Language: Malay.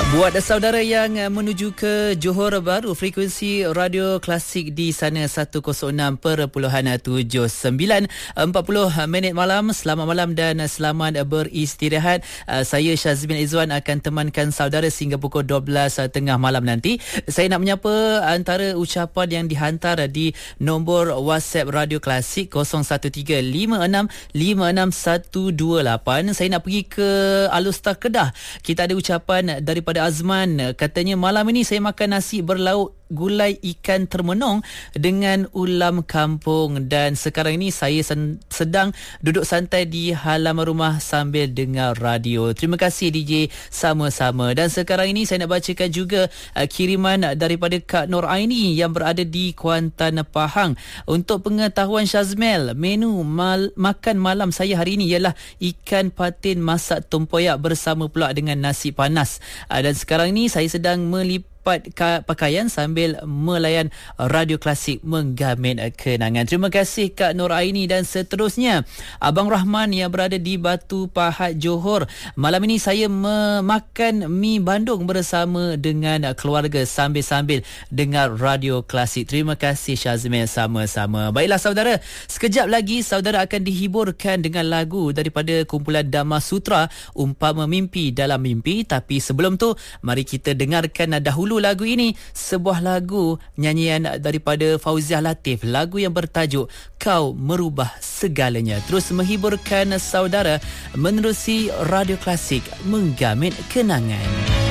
Buat saudara yang menuju ke Johor Bahru, frekuensi radio klasik di sana 106.79, 40 minit malam. Selamat malam dan selamat beristirahat. Saya Syazmin Izzuan akan temankan saudara sehingga pukul 12 tengah malam nanti. Saya nak menyapa antara ucapan yang dihantar di nombor WhatsApp Radio Klasik 0135656128. Saya nak pergi ke Alustar Kedah. Kita ada ucapan daripada Azman, katanya malam ini saya makan nasi berlauk gulai ikan termenung dengan ulam kampung, dan sekarang ini saya sedang duduk santai di halaman rumah sambil dengar radio. Terima kasih DJ, sama-sama. Dan sekarang ini saya nak bacakan juga kiriman daripada Kak Nur Aini yang berada di Kuantan, Pahang. Untuk pengetahuan Syazmel, menu makan malam saya hari ini ialah ikan patin masak tempoyak bersama pula dengan nasi panas. Dan sekarang ini saya sedang melipat pakaian sambil melayan radio klasik menggamin kenangan. Terima kasih Kak Nur Aini. Dan seterusnya Abang Rahman yang berada di Batu Pahat, Johor. Malam ini saya memakan mi bandung bersama dengan keluarga sambil-sambil dengar radio klasik. Terima kasih Syazmil, sama-sama. Baiklah saudara, sekejap lagi saudara akan dihiburkan dengan lagu daripada kumpulan Dhamma Sutra, Umpama Mimpi Dalam Mimpi. Tapi sebelum tu, mari kita dengarkan dahulu lagu ini, sebuah lagu nyanyian daripada Fauziah Latif, lagu yang bertajuk Kau Merubah Segalanya. Terus menghiburkan saudara menerusi radio klasik menggamit kenangan.